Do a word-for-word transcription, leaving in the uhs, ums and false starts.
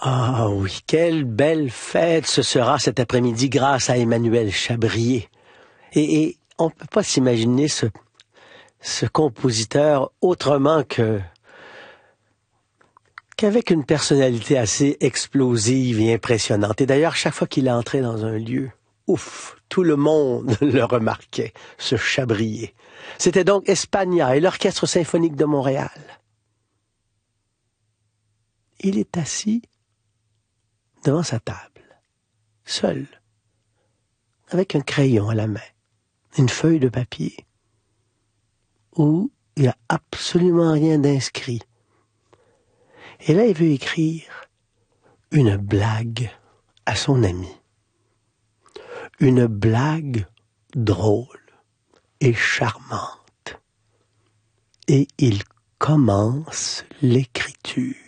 Ah oui, quelle belle fête ce sera cet après-midi grâce à Emmanuel Chabrier. Et, et on ne peut pas s'imaginer ce, ce compositeur autrement que qu'avec une personnalité assez explosive et impressionnante. Et d'ailleurs, chaque fois qu'il est entré dans un lieu, ouf, tout le monde le remarquait, ce Chabrier. C'était donc Espagna et l'Orchestre symphonique de Montréal. Il est assis devant sa table, seul, avec un crayon à la main, une feuille de papier, où il n'y a absolument rien d'inscrit. Et là, il veut écrire une blague à son ami. Une blague drôle et charmante. Et il commence l'écriture.